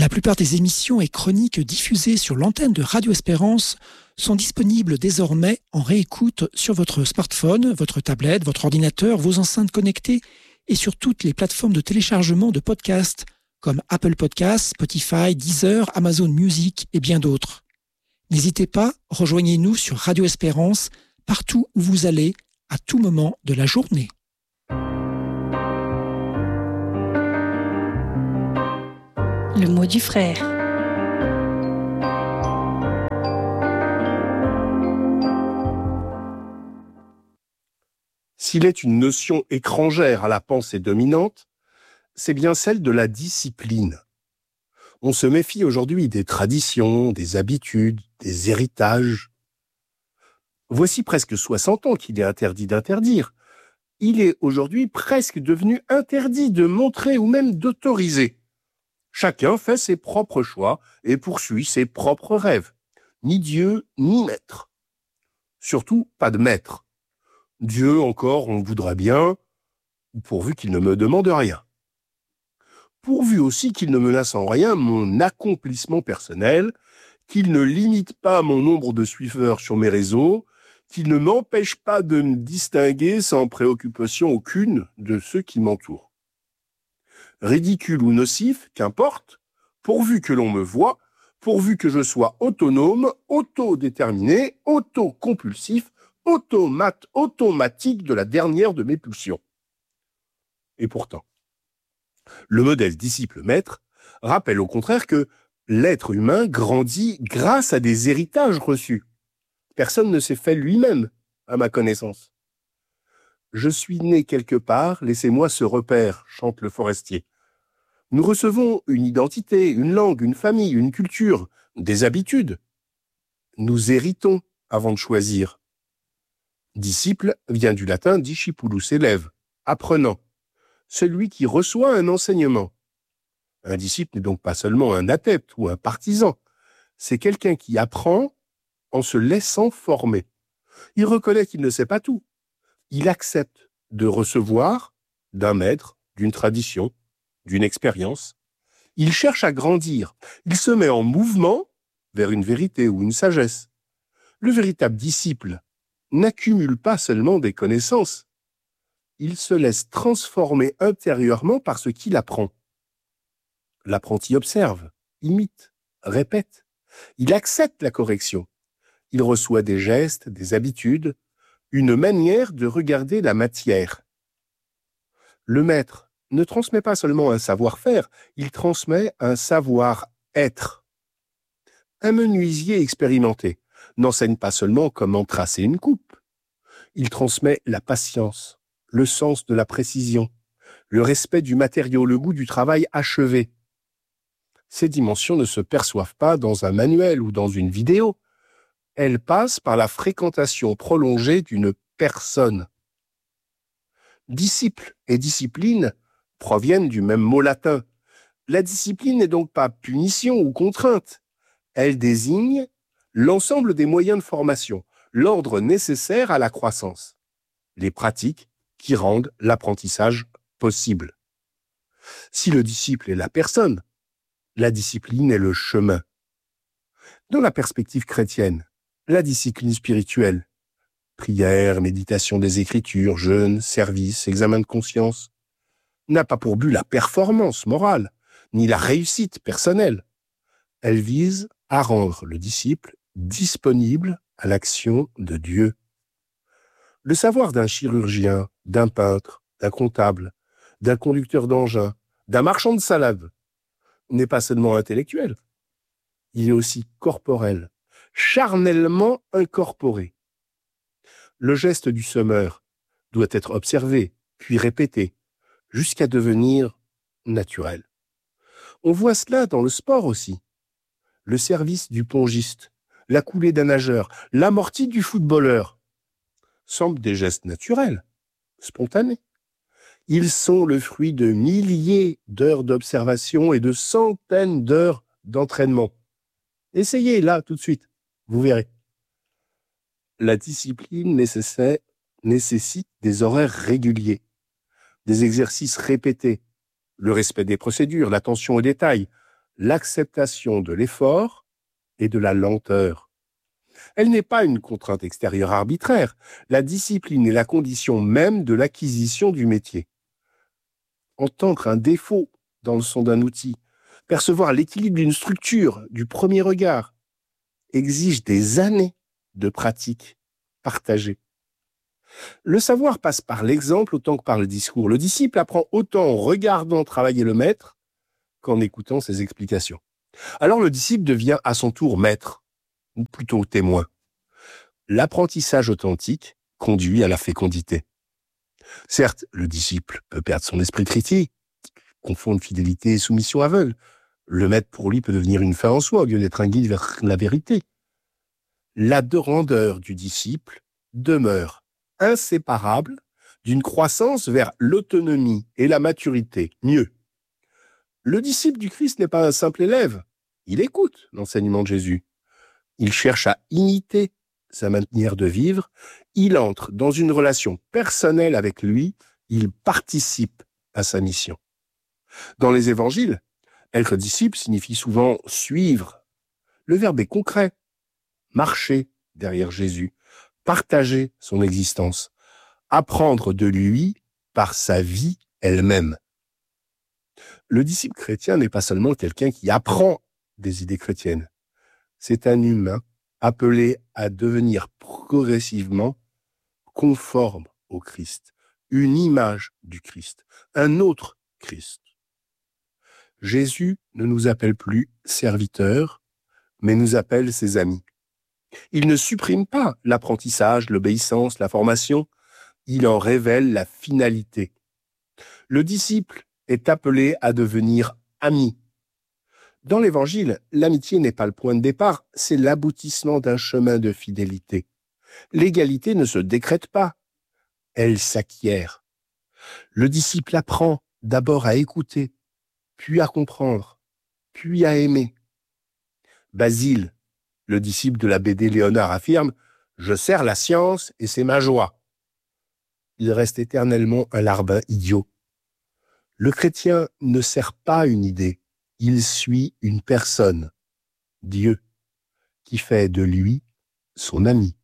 La plupart des émissions et chroniques diffusées sur l'antenne de Radio Espérance sont disponibles désormais en réécoute sur votre smartphone, votre tablette, votre ordinateur, vos enceintes connectées et sur toutes les plateformes de téléchargement de podcasts comme Apple Podcasts, Spotify, Deezer, Amazon Music et bien d'autres. N'hésitez pas, rejoignez-nous sur Radio Espérance partout où vous allez, à tout moment de la journée. Le mot du frère. S'il est une notion étrangère à la pensée dominante, c'est bien celle de la discipline. On se méfie aujourd'hui des traditions, des habitudes, des héritages. Voici presque 60 ans qu'il est interdit d'interdire. Il est aujourd'hui presque devenu interdit de montrer ou même d'autoriser. Chacun fait ses propres choix et poursuit ses propres rêves. Ni Dieu, ni maître. Surtout, pas de maître. Dieu, encore, on voudrait bien, pourvu qu'il ne me demande rien. Pourvu aussi qu'il ne menace en rien mon accomplissement personnel, qu'il ne limite pas mon nombre de suiveurs sur mes réseaux, qu'il ne m'empêche pas de me distinguer sans préoccupation aucune de ceux qui m'entourent. Ridicule ou nocif, qu'importe, pourvu que l'on me voie, pourvu que je sois autonome, autodéterminé, autocompulsif, automatique de la dernière de mes pulsions. Et pourtant, le modèle disciple-maître rappelle au contraire que l'être humain grandit grâce à des héritages reçus. Personne ne s'est fait lui-même, à ma connaissance. Je suis né quelque part, laissez-moi ce repère, chante le forestier. Nous recevons une identité, une langue, une famille, une culture, des habitudes. Nous héritons avant de choisir. Disciple vient du latin discipulus, élève, apprenant, celui qui reçoit un enseignement. Un disciple n'est donc pas seulement un adepte ou un partisan, c'est quelqu'un qui apprend en se laissant former. Il reconnaît qu'il ne sait pas tout. Il accepte de recevoir d'un maître, d'une tradition, d'une expérience. Il cherche à grandir. Il se met en mouvement vers une vérité ou une sagesse. Le véritable disciple n'accumule pas seulement des connaissances. Il se laisse transformer intérieurement par ce qu'il apprend. L'apprenti observe, imite, répète. Il accepte la correction. Il reçoit des gestes, des habitudes, une manière de regarder la matière. Le maître ne transmet pas seulement un savoir-faire, il transmet un savoir-être. Un menuisier expérimenté n'enseigne pas seulement comment tracer une coupe. Il transmet la patience, le sens de la précision, le respect du matériau, le goût du travail achevé. Ces dimensions ne se perçoivent pas dans un manuel ou dans une vidéo. Elles passent par la fréquentation prolongée d'une personne. Disciple et discipline proviennent du même mot latin. La discipline n'est donc pas punition ou contrainte. Elle désigne l'ensemble des moyens de formation, l'ordre nécessaire à la croissance, les pratiques qui rendent l'apprentissage possible. Si le disciple est la personne, la discipline est le chemin. Dans la perspective chrétienne, la discipline spirituelle, prière, méditation des Écritures, jeûne, service, examen de conscience, n'a pas pour but la performance morale, ni la réussite personnelle. Elle vise à rendre le disciple disponible à l'action de Dieu. Le savoir d'un chirurgien, d'un peintre, d'un comptable, d'un conducteur d'engin, d'un marchand de salade n'est pas seulement intellectuel, il est aussi corporel, charnellement incorporé. Le geste du semeur doit être observé, puis répété, jusqu'à devenir naturel. On voit cela dans le sport aussi. Le service du pongiste, la coulée d'un nageur, l'amorti du footballeur semblent des gestes naturels, spontanés. Ils sont le fruit de milliers d'heures d'observation et de centaines d'heures d'entraînement. Essayez là tout de suite, vous verrez. La discipline nécessite des horaires réguliers, des exercices répétés, le respect des procédures, l'attention aux détails, l'acceptation de l'effort et de la lenteur. Elle n'est pas une contrainte extérieure arbitraire. La discipline est la condition même de l'acquisition du métier. Entendre un défaut dans le son d'un outil, percevoir l'équilibre d'une structure du premier regard, exige des années de pratique partagée. Le savoir passe par l'exemple autant que par le discours. Le disciple apprend autant en regardant travailler le maître qu'en écoutant ses explications. Alors le disciple devient à son tour maître, ou plutôt témoin. L'apprentissage authentique conduit à la fécondité. Certes, le disciple peut perdre son esprit critique, confondre fidélité et soumission aveugle. Le maître pour lui peut devenir une fin en soi au lieu d'être un guide vers la vérité. La grandeur du disciple demeure inséparable d'une croissance vers l'autonomie et la maturité. Mieux, le disciple du Christ n'est pas un simple élève. Il écoute l'enseignement de Jésus. Il cherche à imiter sa manière de vivre. Il entre dans une relation personnelle avec lui. Il participe à sa mission. Dans les évangiles, être disciple signifie souvent suivre. Le verbe est concret. Marcher derrière Jésus, partager son existence, apprendre de lui par sa vie elle-même. Le disciple chrétien n'est pas seulement quelqu'un qui apprend des idées chrétiennes. C'est un humain appelé à devenir progressivement conforme au Christ, une image du Christ, un autre Christ. Jésus ne nous appelle plus serviteurs, mais nous appelle ses amis. Il ne supprime pas l'apprentissage, l'obéissance, la formation, il en révèle la finalité. Le disciple est appelé à devenir ami. Dans l'Évangile, l'amitié n'est pas le point de départ, c'est l'aboutissement d'un chemin de fidélité. L'égalité ne se décrète pas, elle s'acquiert. Le disciple apprend d'abord à écouter, puis à comprendre, puis à aimer. Basile, le disciple de la BD Léonard, affirme « Je sers la science et c'est ma joie ». Il reste éternellement un larbin idiot. Le chrétien ne sert pas une idée, il suit une personne, Dieu, qui fait de lui son ami.